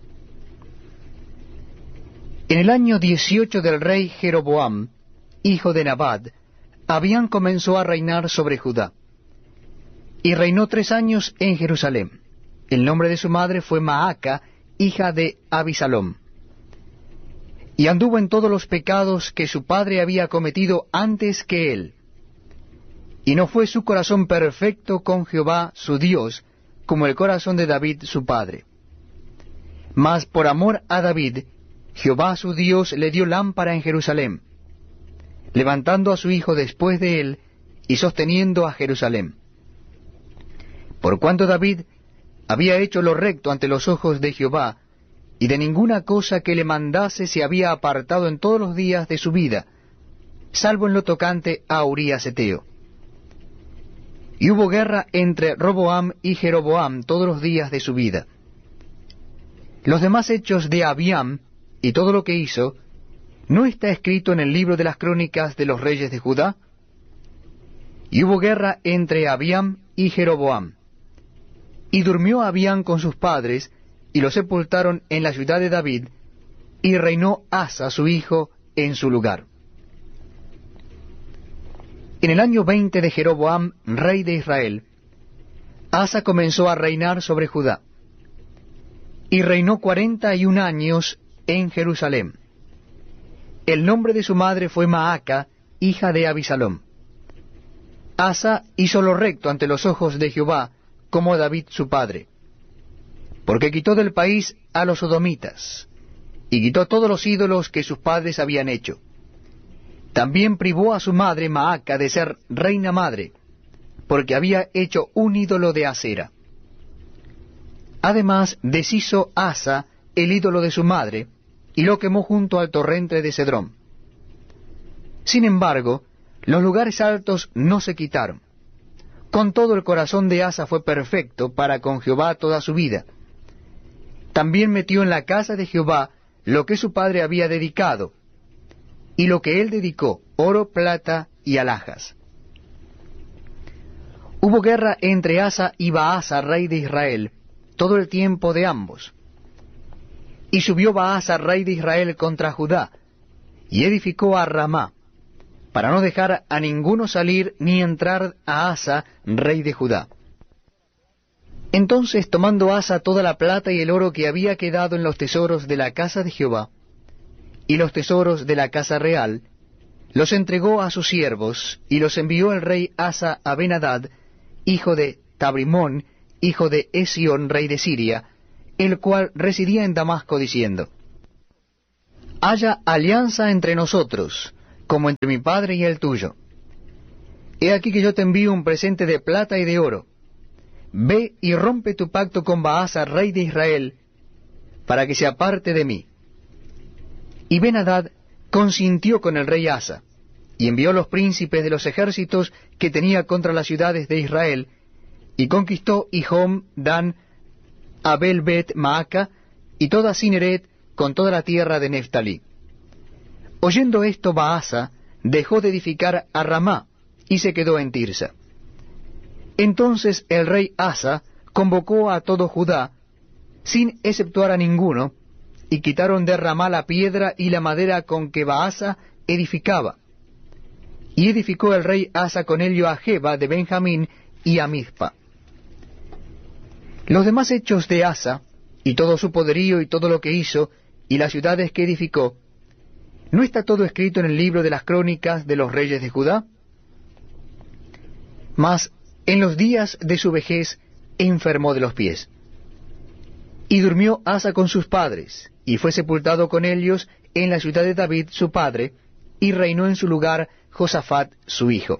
En el año dieciocho del rey Jeroboam, hijo de Nabat, Abiam comenzó a reinar sobre Judá, y reinó tres años en Jerusalén. El nombre de su madre fue Maaca, hija de Abisalom. Y anduvo en todos los pecados que su padre había cometido antes que él. Y no fue su corazón perfecto con Jehová su Dios, como el corazón de David su padre. Mas por amor a David, Jehová su Dios le dio lámpara en Jerusalén, levantando a su hijo después de él, y sosteniendo a Jerusalén. Por cuanto David había hecho lo recto ante los ojos de Jehová, y de ninguna cosa que le mandase se había apartado en todos los días de su vida, salvo en lo tocante a Urías Eteo. Y hubo guerra entre Roboam y Jeroboam todos los días de su vida. Los demás hechos de Abiam, y todo lo que hizo, ¿no está escrito en el libro de las crónicas de los reyes de Judá? Y hubo guerra entre Abiam y Jeroboam. Y durmió Abiam con sus padres, y lo sepultaron en la ciudad de David, y reinó Asa su hijo en su lugar. En el año veinte de Jeroboam, rey de Israel, Asa comenzó a reinar sobre Judá, y reinó cuarenta y un años en Jerusalén. El nombre de su madre fue Maaca, hija de Abisalom. Asa hizo lo recto ante los ojos de Jehová, como David su padre, porque quitó del país a los sodomitas, y quitó todos los ídolos que sus padres habían hecho. También privó a su madre Maaca de ser reina madre, porque había hecho un ídolo de acera. Además deshizo Asa el ídolo de su madre, y lo quemó junto al torrente de Cedrón. Sin embargo, los lugares altos no se quitaron. Con todo, el corazón de Asa fue perfecto para con Jehová toda su vida. También metió en la casa de Jehová lo que su padre había dedicado, y lo que él dedicó, oro, plata y alhajas. Hubo guerra entre Asa y Baasa, rey de Israel, todo el tiempo de ambos. Y subió Baasa, rey de Israel, contra Judá, y edificó a Ramá, para no dejar a ninguno salir ni entrar a Asa, rey de Judá. Entonces, tomando Asa toda la plata y el oro que había quedado en los tesoros de la casa de Jehová, y los tesoros de la casa real, los entregó a sus siervos, y los envió el rey Asa a Ben-Hadad, hijo de Tabrimón, hijo de Esión, rey de Siria, el cual residía en Damasco, diciendo: haya alianza entre nosotros, como entre mi padre y el tuyo. He aquí que yo te envío un presente de plata y de oro. Ve y rompe tu pacto con Baasa, rey de Israel, para que se aparte de mí. Y Ben-Hadad consintió con el rey Asa, y envió los príncipes de los ejércitos que tenía contra las ciudades de Israel, y conquistó Hijom, Dan, Abel-Bet-Maaca, y toda Cineret, con toda la tierra de Neftalí. Oyendo esto, Baasa dejó de edificar a Ramá, y se quedó en Tirsa. Entonces el rey Asa convocó a todo Judá, sin exceptuar a ninguno, y quitaron de Ramá la piedra y la madera con que Baasa edificaba. Y edificó el rey Asa con ello a Geba de Benjamín y a Mizpa. Los demás hechos de Asa, y todo su poderío y todo lo que hizo, y las ciudades que edificó, ¿no está todo escrito en el libro de las crónicas de los reyes de Judá? Mas en los días de su vejez enfermó de los pies. Y durmió Asa con sus padres, y fue sepultado con ellos en la ciudad de David su padre, y reinó en su lugar Josafat su hijo.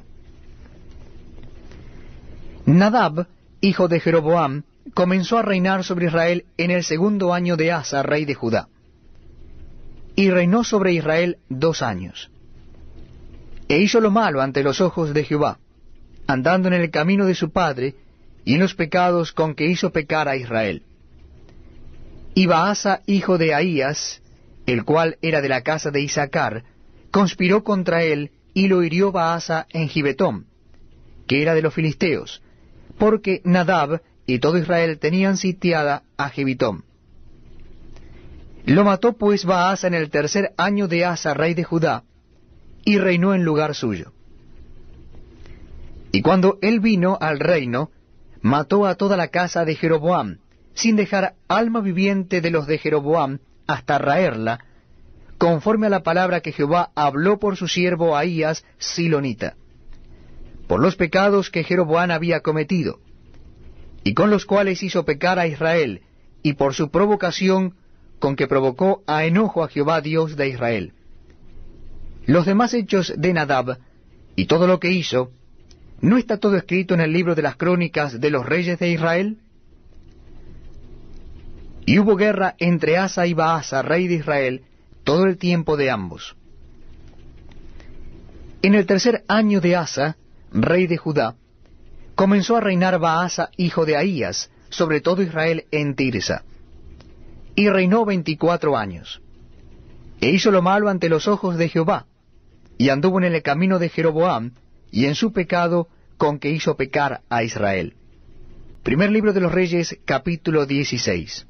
Nadab, hijo de Jeroboam, comenzó a reinar sobre Israel en el segundo año de Asa, rey de Judá. Y reinó sobre Israel dos años. E hizo lo malo ante los ojos de Jehová, andando en el camino de su padre, y en los pecados con que hizo pecar a Israel. Y Baasa, hijo de Ahías, el cual era de la casa de Isacar, conspiró contra él, y lo hirió Baasa en Gibetón, que era de los filisteos, porque Nadab y todo Israel tenían sitiada a Gibetón. Lo mató pues Baasa en el tercer año de Asa, rey de Judá, y reinó en lugar suyo. Y cuando él vino al reino, mató a toda la casa de Jeroboam, sin dejar alma viviente de los de Jeroboam, hasta raerla, conforme a la palabra que Jehová habló por su siervo Ahías Silonita, por los pecados que Jeroboam había cometido, y con los cuales hizo pecar a Israel, y por su provocación con que provocó a enojo a Jehová Dios de Israel. Los demás hechos de Nadab, y todo lo que hizo, ¿no está todo escrito en el libro de las crónicas de los reyes de Israel? Y hubo guerra entre Asa y Baasa, rey de Israel, todo el tiempo de ambos. En el tercer año de Asa, rey de Judá, comenzó a reinar Baasa, hijo de Ahías, sobre todo Israel en Tirsa. Y reinó veinticuatro años. E hizo lo malo ante los ojos de Jehová, y anduvo en el camino de Jeroboam, y en su pecado con que hizo pecar a Israel. Primer libro de los Reyes, capítulo dieciséis.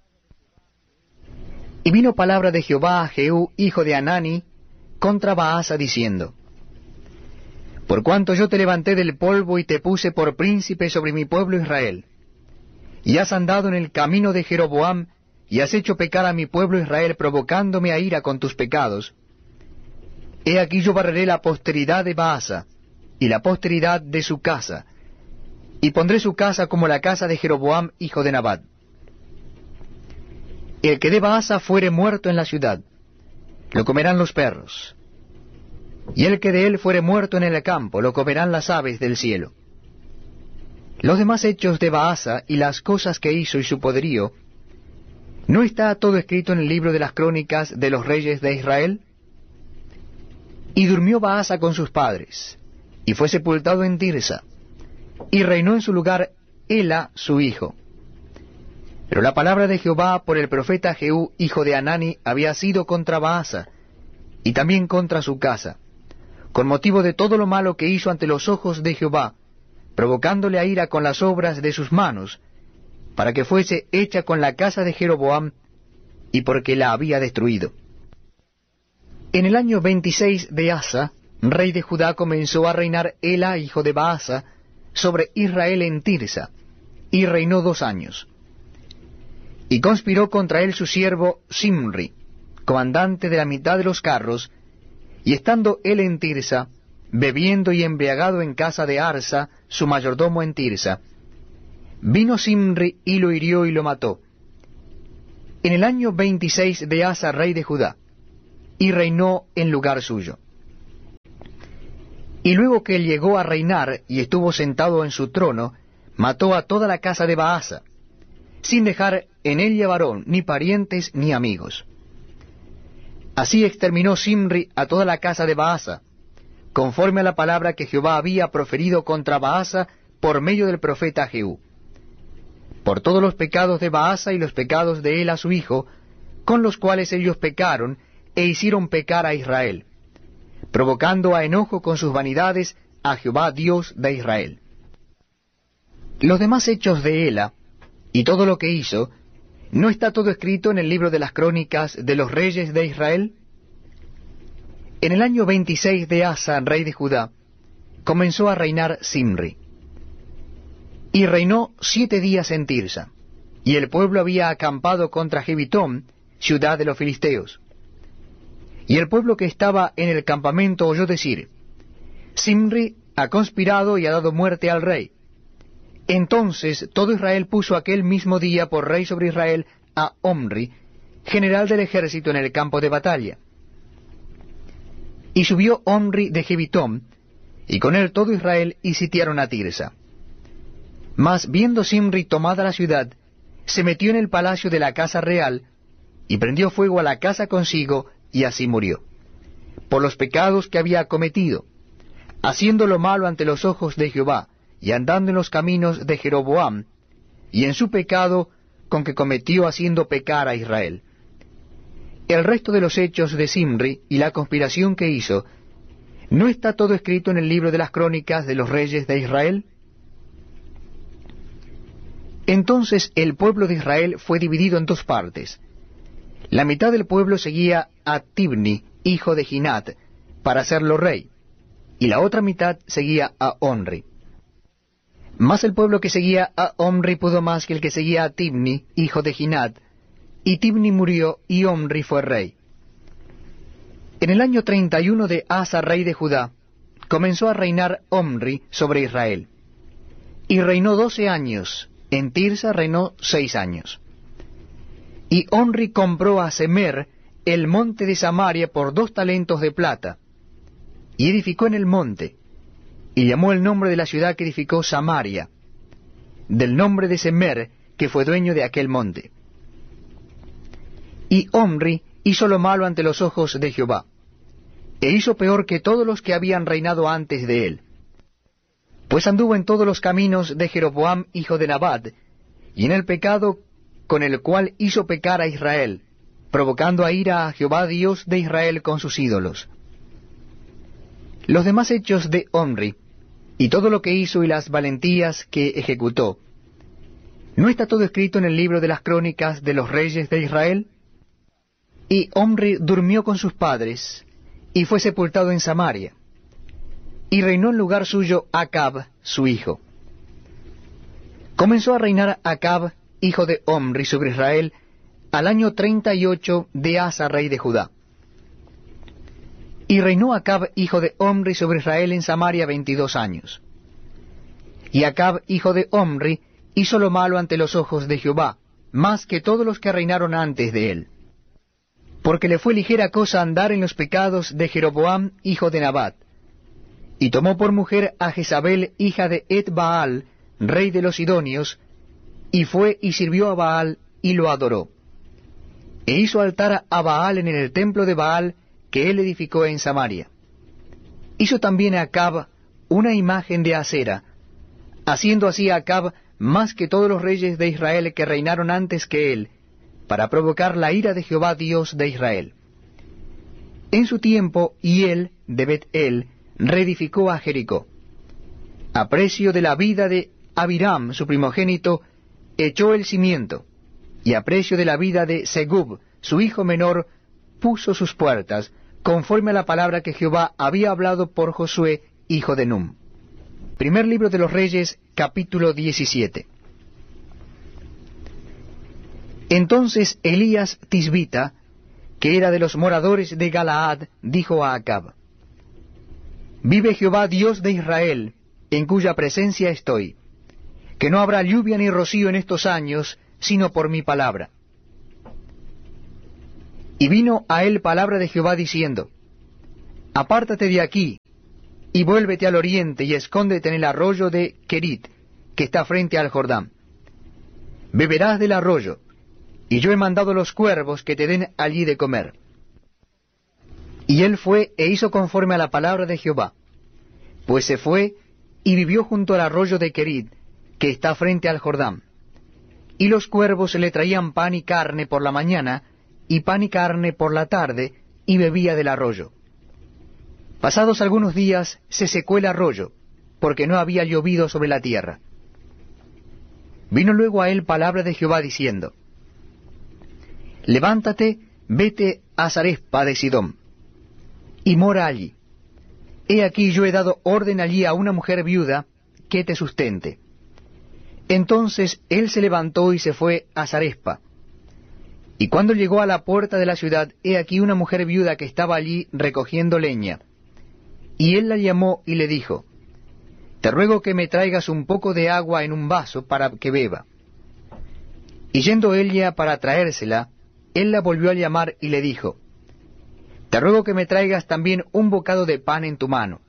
Y vino palabra de Jehová a Jehú, hijo de Hanani, contra Baasa, diciendo: Por cuanto yo te levanté del polvo y te puse por príncipe sobre mi pueblo Israel, y has andado en el camino de Jeroboam, y has hecho pecar a mi pueblo Israel, provocándome a ira con tus pecados, he aquí yo barreré la posteridad de Baasa, y la posteridad de su casa, y pondré su casa como la casa de Jeroboam, hijo de Nabat. El que de Baasa fuere muerto en la ciudad, lo comerán los perros, y el que de él fuere muerto en el campo, lo comerán las aves del cielo. Los demás hechos de Baasa y las cosas que hizo y su poderío, ¿no está todo escrito en el libro de las crónicas de los reyes de Israel? Y durmió Baasa con sus padres, y fue sepultado en Tirsa, y reinó en su lugar Ela su hijo. Pero la palabra de Jehová por el profeta Jehú, hijo de Hanani, había sido contra Baasa, y también contra su casa, con motivo de todo lo malo que hizo ante los ojos de Jehová, provocándole a ira con las obras de sus manos, para que fuese hecha con la casa de Jeroboam, y porque la había destruido. En el año veintiséis de Asa, rey de Judá, comenzó a reinar Ela, hijo de Baasa, sobre Israel en Tirsa, y reinó dos años. Y conspiró contra él su siervo Simri, comandante de la mitad de los carros, y estando él en Tirsa, bebiendo y embriagado en casa de Arsa, su mayordomo en Tirsa, vino Simri y lo hirió y lo mató. En el año veintiséis de Asa, rey de Judá, y reinó en lugar suyo. Y luego que él llegó a reinar y estuvo sentado en su trono, mató a toda la casa de Baasa, sin dejar en ella varón, ni parientes, ni amigos. Así exterminó Zimri a toda la casa de Baasa, conforme a la palabra que Jehová había proferido contra Baasa por medio del profeta Jehú, por todos los pecados de Baasa y los pecados de él a su hijo, con los cuales ellos pecaron e hicieron pecar a Israel, provocando a enojo con sus vanidades a Jehová Dios de Israel. Los demás hechos de Ela, y todo lo que hizo, ¿no está todo escrito en el libro de las crónicas de los reyes de Israel? En el año veintiséis de Asa, rey de Judá, comenzó a reinar Zimri. Y reinó siete días en Tirsa, y el pueblo había acampado contra Gibitón, ciudad de los filisteos. Y el pueblo que estaba en el campamento oyó decir, Zimri ha conspirado y ha dado muerte al rey. Entonces todo Israel puso aquel mismo día por rey sobre Israel a Omri, general del ejército en el campo de batalla. Y subió Omri de Gibitón, y con él todo Israel, y sitiaron a Tirsa. Mas viendo Zimri tomada la ciudad, se metió en el palacio de la casa real, y prendió fuego a la casa consigo, y así murió, por los pecados que había cometido, haciendo lo malo ante los ojos de Jehová, y andando en los caminos de Jeroboam, y en su pecado con que cometió haciendo pecar a Israel. El resto de los hechos de Zimri y la conspiración que hizo, ¿no está todo escrito en el libro de las crónicas de los reyes de Israel? Entonces el pueblo de Israel fue dividido en dos partes. La mitad del pueblo seguía a Tibni, hijo de Ginat, para hacerlo rey, y la otra mitad seguía a Omri. Mas el pueblo que seguía a Omri pudo más que el que seguía a Tibni, hijo de Ginat, y Tibni murió, y Omri fue rey. En el año treinta y uno de Asa, rey de Judá, comenzó a reinar Omri sobre Israel. Y reinó doce años, en Tirsa reinó seis años. Y Omri compró a Semer el monte de Samaria por dos talentos de plata, y edificó en el monte, y llamó el nombre de la ciudad que edificó Samaria, del nombre de Semer, que fue dueño de aquel monte. Y Omri hizo lo malo ante los ojos de Jehová, e hizo peor que todos los que habían reinado antes de él, pues anduvo en todos los caminos de Jeroboam hijo de Nabat, y en el pecado con el cual hizo pecar a Israel, provocando a ira a Jehová Dios de Israel con sus ídolos. Los demás hechos de Omri, y todo lo que hizo y las valentías que ejecutó, ¿no está todo escrito en el libro de las crónicas de los reyes de Israel? Y Omri durmió con sus padres, y fue sepultado en Samaria, y reinó en lugar suyo Acab, su hijo. Comenzó a reinar Acab, hijo de Omri, sobre Israel, al año treinta y ocho de Asa, rey de Judá. Y reinó Acab, hijo de Omri, sobre Israel en Samaria veintidós años. Y Acab, hijo de Omri, hizo lo malo ante los ojos de Jehová, más que todos los que reinaron antes de él. Porque le fue ligera cosa andar en los pecados de Jeroboam, hijo de Nabat. Y tomó por mujer a Jezabel, hija de Et-Baal, rey de los Sidonios, y fue y sirvió a Baal, y lo adoró. E hizo altar a Baal en el templo de Baal, que él edificó en Samaria. Hizo también a Acab una imagen de acera, haciendo así a Acab más que todos los reyes de Israel que reinaron antes que él, para provocar la ira de Jehová Dios de Israel. En su tiempo, Hiel de Bet-El reedificó a Jericó. A precio de la vida de Abiram, su primogénito, echó el cimiento, y a precio de la vida de Segub, su hijo menor, puso sus puertas, conforme a la palabra que Jehová había hablado por Josué, hijo de Num. Primer libro de los Reyes, capítulo diecisiete. Entonces Elías Tisbita, que era de los moradores de Galaad, dijo a Acab: Vive Jehová Dios de Israel, en cuya presencia estoy, que no habrá lluvia ni rocío en estos años, sino por mi palabra. Y vino a él palabra de Jehová diciendo, apártate de aquí, y vuélvete al oriente, y escóndete en el arroyo de Querit, que está frente al Jordán. Beberás del arroyo, y yo he mandado los cuervos que te den allí de comer. Y él fue e hizo conforme a la palabra de Jehová, pues se fue y vivió junto al arroyo de Querit, que está frente al Jordán. Y los cuervos le traían pan y carne por la mañana, y pan y carne por la tarde, y bebía del arroyo. Pasados algunos días se secó el arroyo, porque no había llovido sobre la tierra. Vino luego a él palabra de Jehová diciendo, levántate, vete a Zarespa de Sidón, y mora allí. He aquí yo he dado orden allí a una mujer viuda que te sustente. Entonces él se levantó y se fue a Zarespa. Y cuando llegó a la puerta de la ciudad, he aquí una mujer viuda que estaba allí recogiendo leña. Y él la llamó y le dijo, te ruego que me traigas un poco de agua en un vaso para que beba. Y yendo ella para traérsela, él la volvió a llamar y le dijo, te ruego que me traigas también un bocado de pan en tu mano.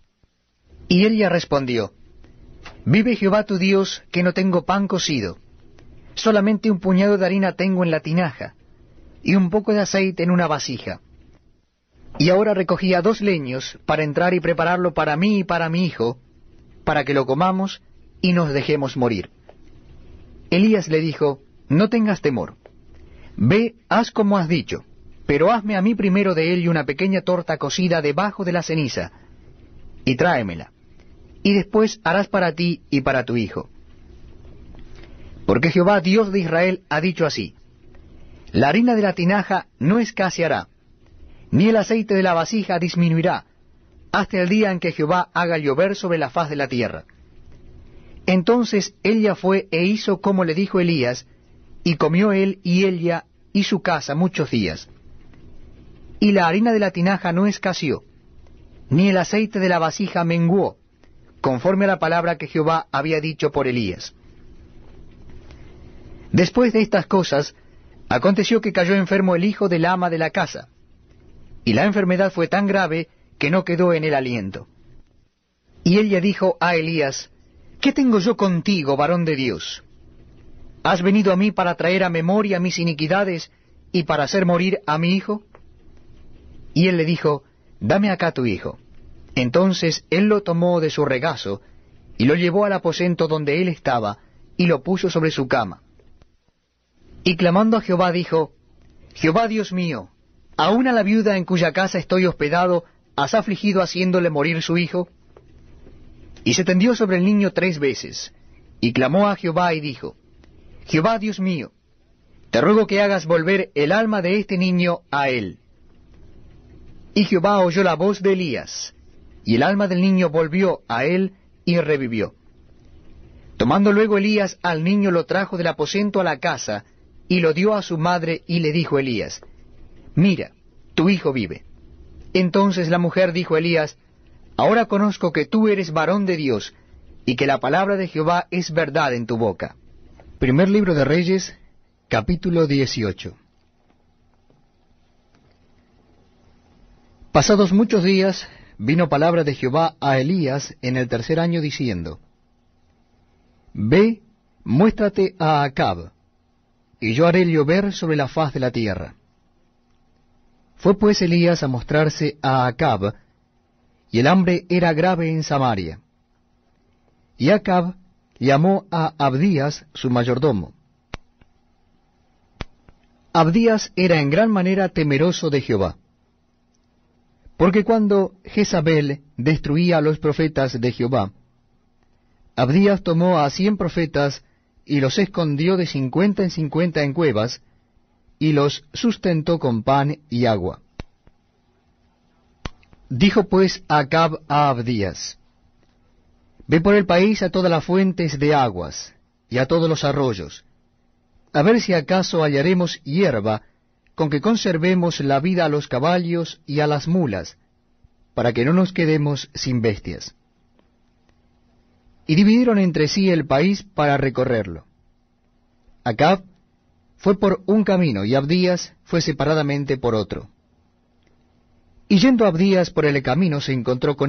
Y ella respondió, vive Jehová tu Dios, que no tengo pan cocido, solamente un puñado de harina tengo en la tinaja, y un poco de aceite en una vasija. Y ahora recogía dos leños para entrar y prepararlo para mí y para mi hijo, para que lo comamos y nos dejemos morir. Elías le dijo, no tengas temor, ve, haz como has dicho, pero hazme a mí primero de él una pequeña torta cocida debajo de la ceniza, y tráemela, y después harás para ti y para tu hijo. Porque Jehová Dios de Israel ha dicho así, la harina de la tinaja no escaseará, ni el aceite de la vasija disminuirá, hasta el día en que Jehová haga llover sobre la faz de la tierra. Entonces ella fue e hizo como le dijo Elías, y comió él y ella y su casa muchos días. Y la harina de la tinaja no escaseó, ni el aceite de la vasija menguó, conforme a la palabra que Jehová había dicho por Elías. Después de estas cosas, aconteció que cayó enfermo el hijo del ama de la casa, y la enfermedad fue tan grave que no quedó en él aliento. Y ella dijo a Elías, ¿qué tengo yo contigo, varón de Dios? ¿Has venido a mí para traer a memoria mis iniquidades y para hacer morir a mi hijo? Y él le dijo, dame acá tu hijo. Entonces él lo tomó de su regazo, y lo llevó al aposento donde él estaba, y lo puso sobre su cama. Y clamando a Jehová dijo, Jehová Dios mío, ¿aún a la viuda en cuya casa estoy hospedado has afligido haciéndole morir su hijo? Y se tendió sobre el niño tres veces, y clamó a Jehová y dijo, Jehová Dios mío, te ruego que hagas volver el alma de este niño a él. Y Jehová oyó la voz de Elías, y el alma del niño volvió a él y revivió. Tomando luego Elías al niño lo trajo del aposento a la casa, y lo dio a su madre, y le dijo Elías, mira, tu hijo vive. Entonces la mujer dijo a Elías, ahora conozco que tú eres varón de Dios, y que la palabra de Jehová es verdad en tu boca. Primer libro de Reyes, capítulo dieciocho. Pasados muchos días, vino palabra de Jehová a Elías en el tercer año, diciendo, Ve, muéstrate a Acab, y yo haré llover sobre la faz de la tierra. Fue pues Elías a mostrarse a Acab, y el hambre era grave en Samaria. Y Acab llamó a Abdías su mayordomo. Abdías era en gran manera temeroso de Jehová, porque cuando Jezabel destruía a los profetas de Jehová, Abdías tomó a cien profetas y los escondió de cincuenta en cincuenta en cuevas, y los sustentó con pan y agua. Dijo pues Acab a Abdías, Ve por el país a todas las fuentes de aguas, y a todos los arroyos, a ver si acaso hallaremos hierba, con que conservemos la vida a los caballos y a las mulas, para que no nos quedemos sin bestias. Y dividieron entre sí el país para recorrerlo. Acab fue por un camino, y Abdías fue separadamente por otro. Y yendo Abdías por el camino se encontró con